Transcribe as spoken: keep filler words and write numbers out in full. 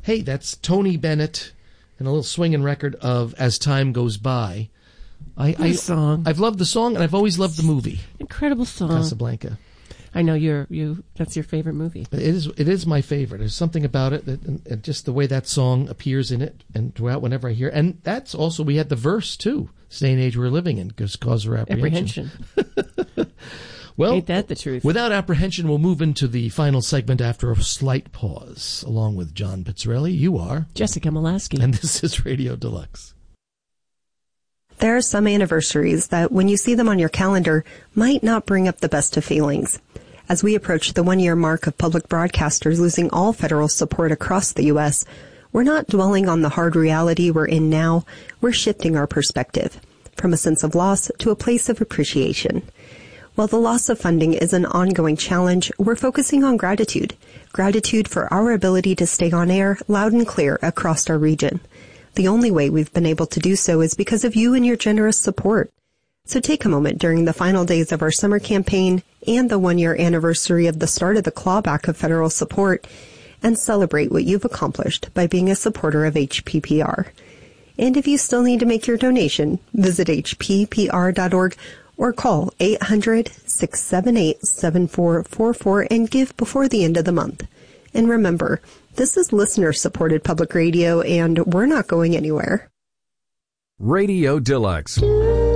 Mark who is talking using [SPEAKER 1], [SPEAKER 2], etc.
[SPEAKER 1] hey, that's Tony Bennett and a little swinging record of As Time Goes By. I, I
[SPEAKER 2] song.
[SPEAKER 1] I've loved the song, and I've always loved the movie.
[SPEAKER 2] Incredible song.
[SPEAKER 1] Casablanca.
[SPEAKER 2] I know you're you. That's your favorite movie.
[SPEAKER 1] It is. It is my favorite. There's something about it, that, and, and just the way that song appears in it, and throughout whenever I hear. And that's also, we had the verse too. This day and age we're living in, because cause for apprehension.
[SPEAKER 2] Apprehension.
[SPEAKER 1] Well,
[SPEAKER 2] ain't that the truth?
[SPEAKER 1] Without apprehension, we'll move into the final segment after a slight pause. Along with John Pizzarelli, you are
[SPEAKER 2] Jessica Molaski,
[SPEAKER 1] and this is Radio Deluxe.
[SPEAKER 3] There are some anniversaries that, when you see them on your calendar, might not bring up the best of feelings. As we approach the one-year mark of public broadcasters losing all federal support across the U S, we're not dwelling on the hard reality we're in now. We're shifting our perspective from a sense of loss to a place of appreciation. While the loss of funding is an ongoing challenge, we're focusing on gratitude. Gratitude for our ability to stay on air loud and clear across our region. The only way we've been able to do so is because of you and your generous support. So take a moment during the final days of our summer campaign and the one-year anniversary of the start of the clawback of federal support and celebrate what you've accomplished by being a supporter of H P P R. And if you still need to make your donation, visit H P P R dot org or call eight hundred, six seven eight, seven four four four and give before the end of the month. And remember, this is listener-supported public radio, and we're not going anywhere.
[SPEAKER 4] Radio Deluxe.